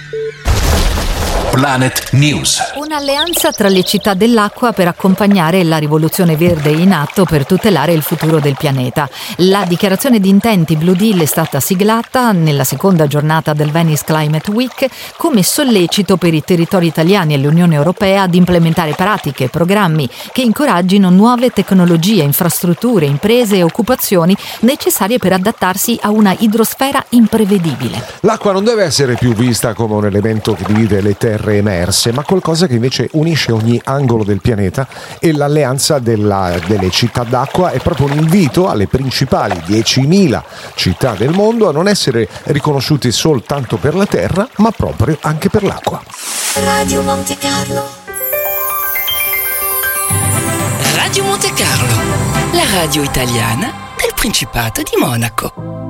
Planet News. Un'alleanza tra le città dell'acqua per accompagnare la rivoluzione verde in atto per tutelare il futuro del pianeta. La dichiarazione di intenti Blue Deal è stata siglata nella seconda giornata del Venice Climate Week come sollecito per i territori italiani e l'Unione Europea ad implementare pratiche e programmi che incoraggino nuove tecnologie, infrastrutture, imprese e occupazioni necessarie per adattarsi a una idrosfera imprevedibile. L'acqua non deve essere più vista come un elemento che divide le terre emerse, ma qualcosa che invece unisce ogni angolo del pianeta, e l'alleanza delle città d'acqua è proprio un invito alle principali 10.000 città del mondo a non essere riconosciuti soltanto per la terra, ma proprio anche per l'acqua. Radio Monte Carlo. Radio Monte Carlo, la radio italiana del Principato di Monaco.